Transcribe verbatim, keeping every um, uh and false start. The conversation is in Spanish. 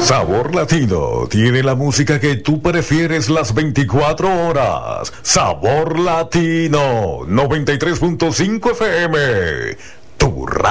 Sabor Latino tiene la música que tú prefieres las veinticuatro horas. Sabor Latino noventa y tres punto cinco F M. Tu